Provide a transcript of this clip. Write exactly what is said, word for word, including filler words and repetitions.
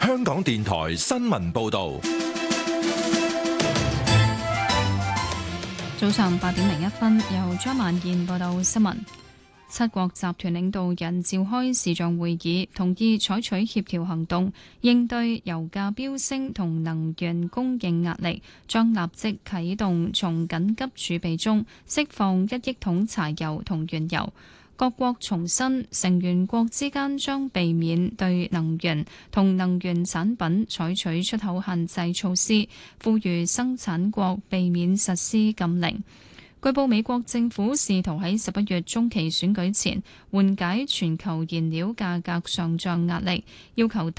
香港電台新聞報道。 早上八點零一分，由張曼燕報道新聞。七國集團領導人召開視像會議，同意採取協調行動，應對油價飆升同能源供應壓力，將立即啟動從緊急儲備中釋放一億桶柴油同原油。各國重申，成員國之間將避免對能源同能源產品採取出口限制措施，呼籲生產國避免實施禁令。據報，美國政府試圖喺十一月中期選舉前緩解全球燃料價格上漲壓力，要求